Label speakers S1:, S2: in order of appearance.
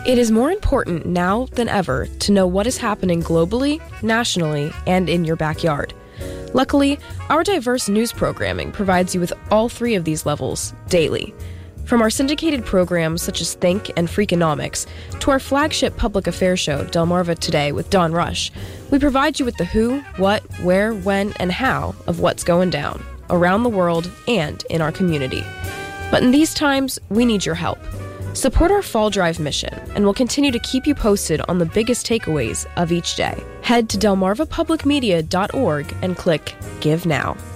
S1: It is more important now than ever to know what is happening globally, nationally, and in your backyard. Luckily, our diverse news programming provides you with all three of these levels daily. From our syndicated programs such as Think and Freakonomics to our flagship public affairs show, Delmarva Today with Don Rush, we provide you with the who, what, where, when, and how of what's going down around the world and in our community. But in these times, we need your help. Support our Fall Drive mission, and we'll continue to keep you posted on the biggest takeaways of each day. Head to delmarvapublicmedia.org and click Give Now.